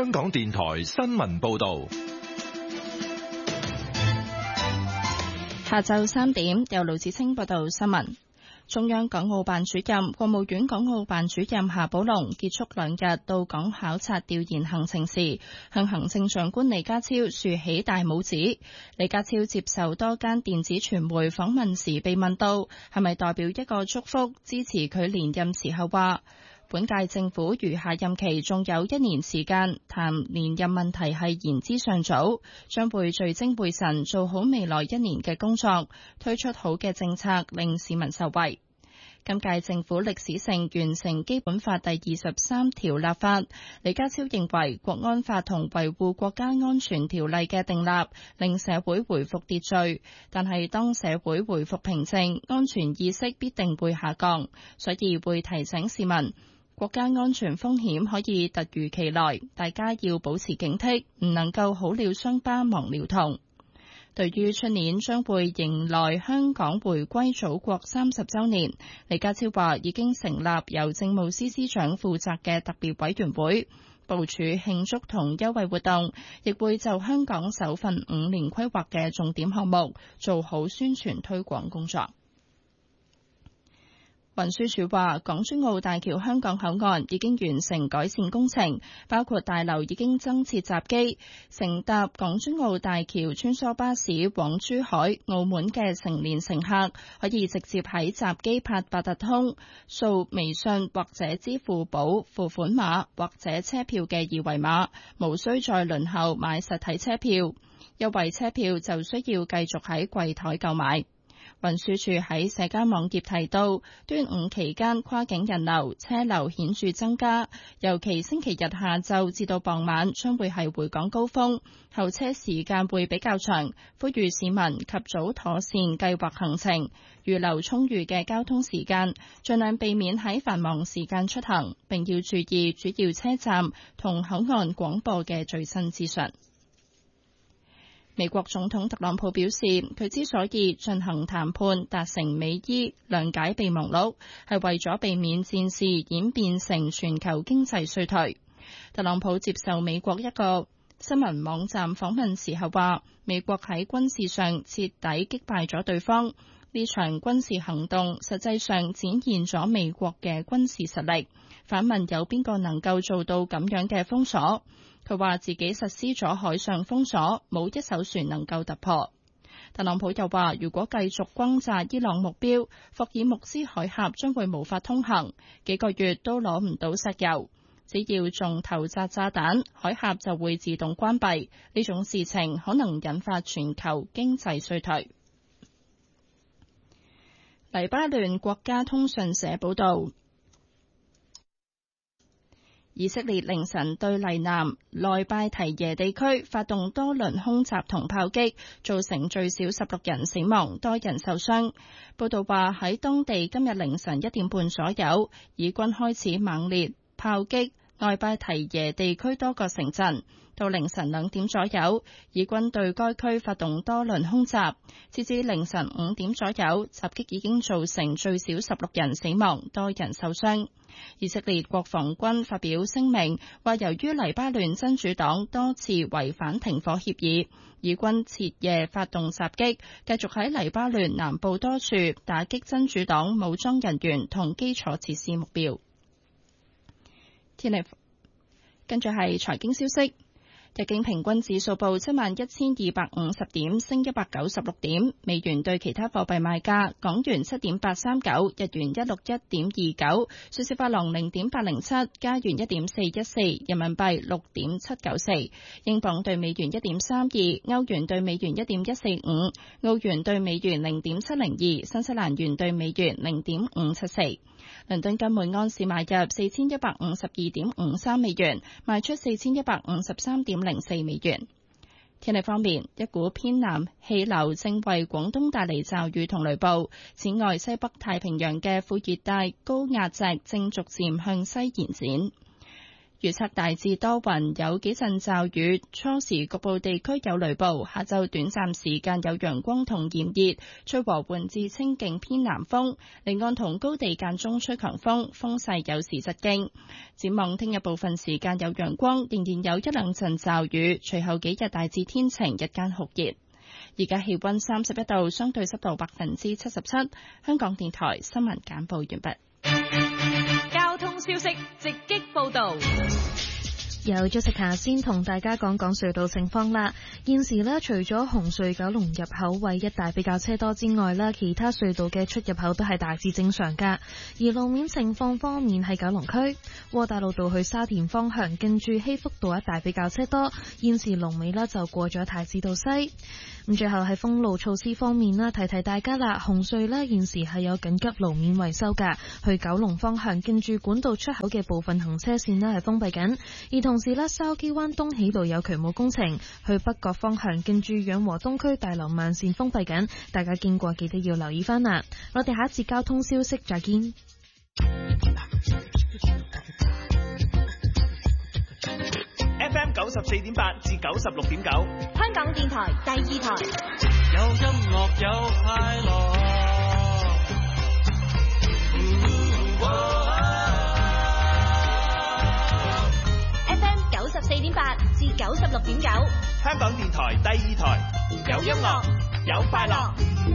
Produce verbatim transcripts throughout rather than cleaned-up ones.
香港電台新聞報道。 下晝三點，由盧子清報道新聞。中央港澳辦主任、國務院港澳辦主任夏寶龍結束兩日到港考察調研行程時，向行政長官李家超豎起大拇指。李家超接受多間電子傳媒訪問時被問到係咪代表一個祝福支持佢連任時候話，本屆政府餘下任期仲有一年時間，談連任問題係言之尚早，將會聚精會神做好未來一年嘅工作，推出好嘅政策令市民受惠。今屆政府歷史性完成基本法第二十三條立法，李家超認為國安法同維護國家安全條例嘅訂立令社會回復秩序，但係當社會回復平靜，安全意識必定會下降，所以會提醒市民，國家安全風險可以突如其來，大家要保持警惕，唔能夠好了傷疤忘了痛。對於出年將會迎來香港回歸祖國三十週年，李家超話已經成立由政務司司長負責嘅特別委員會，部署慶祝同優惠活動，亦會就香港首份五年規劃嘅重點項目做好宣傳推廣工作。運輸署話，港珠澳大橋香港口岸已經完成改善工程，包括大樓已經增設閘機，乘搭港珠澳大橋穿梭巴士往珠海、澳門嘅成年乘客可以直接喺閘機拍八達通、掃微信或者支付寶付款碼或者車票嘅二維碼，無需再輪候買實體車票。優惠車票就需要繼續喺櫃台購買。運輸署喺社交網頁提到，端午期間跨境人流車流顯著增加，尤其星期日下晝至到傍晚將會係回港高峰，候車時間會比較長，呼籲市民及早妥善計劃行程，預留充裕嘅交通時間，盡量避免喺繁忙時間出行，並要注意主要車站同口岸廣播嘅最新資訊。美國總統特朗普表示，佢之所以進行談判達成美伊諒解備忘錄，係為咗避免戰事演變成全球經濟衰退。特朗普接受美國一個新聞網站訪問時候話，美國喺軍事上徹底擊敗咗對方，呢場軍事行動實際上展現咗美國嘅軍事實力。反問有邊個能夠做到咁樣嘅封鎖？佢話自己實施咗海上封鎖，冇一艘船能夠突破。特朗普又話，如果繼續轟炸伊朗目標，霍爾木茲海峽將會無法通行，幾個月都攞唔到石油。只要仲投擲炸彈，海峽就會自動關閉。呢種事情可能引發全球經濟衰退。黎巴嫩國家通訊社報導，以色列凌晨對黎南內拜提耶地區發動多輪空襲同炮擊，造成最少十六人死亡，多人受傷。報道話喺當地今日凌晨一點半左右，以軍開始猛烈炮擊內拜提耶地區多個城鎮。到凌晨兩點左右，以軍對該區發動多輪空襲，截至凌晨五點左右，襲擊已經造成最少十六人死亡，多人受傷。以色列國防軍發表聲明，話由於黎巴嫩真主黨多次違反停火協議，以軍徹夜發動襲擊，繼續喺黎巴嫩南部多處打擊真主黨武裝人員同基礎設施目標。天氣，跟住係財經消息。日經平均指數報七萬一千二百五十點，升一百九十六點。美元對其他貨幣賣價：港元七點八三九，日元一六一點二九，瑞士法郎零點八零七，加元一點四一四，人民幣六點七九四，英鎊對美元一點三二，歐元對美元一點一四五，澳元對美元零點七零二，新西蘭元對美元零點五七四。倫敦金每安士買入四千一百五十二點五三美元，賣出四千一百五十三點零四美元。天氣方面，一股偏南氣流正為廣東帶嚟驟雨同雷暴。此外，西北太平洋嘅副熱帶高壓脊正逐漸向西延展。 預測大致多雲，有幾陣驟雨，初時局部地區有雷暴，下晝短暫時間有陽光同炎熱，吹和緩至清勁偏南風，離岸同高地間中吹強風，風勢有時疾勁。展望聽日部分時間有陽光，仍然有一兩陣驟雨，隨後幾日大致天晴，日間酷熱。而家氣溫三十一度，相對濕度百分之七十七。香港電台新聞簡報完畢。 交通消息直擊報道。 有咗食下先同大家講講隧道情況啦。現時呢，除咗紅隧九龍入口位一帶比較車多之外啦，其他隧道嘅出入口都係大致正常噶。而路面情況方面，喺九龍區窩打老道去沙田方向，近住禧福道一帶比較車多。現時龍尾呢就過咗太子道西。咁最後喺封路措施方面啦，提提大家啦，紅隧呢現時係有緊急路面維修噶，去九龍方向近住管道出口嘅部分行車線呢係封閉緊，而同時呢，筲箕灣東喜道有渠務工程，去北角方向近住養和東區大樓慢線封閉緊，大家經過記得要留意翻啦。我哋下一節交通消息再見。 F M 九十四點八至九十六點九， 香港電台第二台。 有音樂有快樂。 F M 九十四點八至九十六點九， 香港電台第二台。有音樂，有快樂。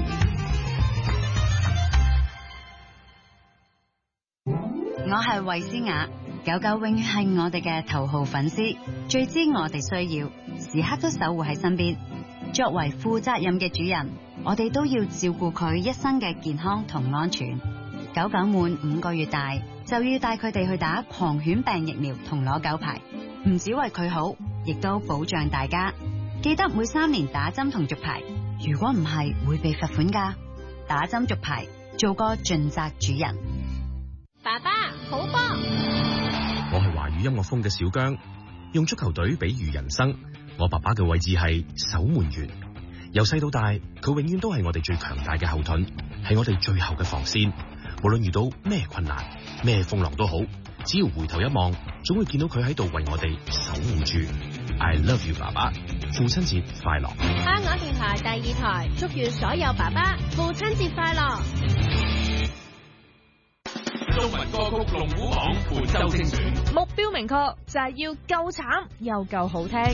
我係衛詩雅。狗狗永遠係我哋嘅頭號粉絲，最知我哋需要，時刻都守護喺身邊。作為負責任嘅主人，我哋都要照顧佢一生嘅健康同安全。狗狗滿五個月大，就要帶佢哋去打狂犬病疫苗同攞狗牌，唔止為佢好，亦都保障大家。記得每三年打針同續牌，如果唔係會被罰款㗎。打針續牌，做個盡責主人。 爸爸好波。 我係華語音樂風嘅小姜，用足球隊比喻人生。我爸爸嘅位置係守門員，由細到大，佢永遠都係我哋最強大嘅後盾，係我哋最後嘅防線。無論遇到咩困難、咩風浪都好，只要回頭一望，總會見到佢喺度為我哋守護住。I love you， 爸爸，父親節快樂！ 香港電台第二台，祝願所有爸爸父親節快樂！ 中文歌曲龍虎榜本周精選， 目標明確，就係要夠慘又夠好聽。